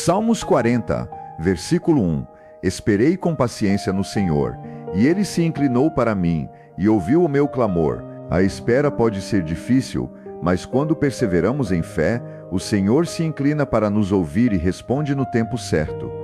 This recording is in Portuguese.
Salmos 40, versículo 1. Esperei com paciência no Senhor, e Ele se inclinou para mim, e ouviu o meu clamor. A espera pode ser difícil, mas quando perseveramos em fé, o Senhor se inclina para nos ouvir e responde no tempo certo.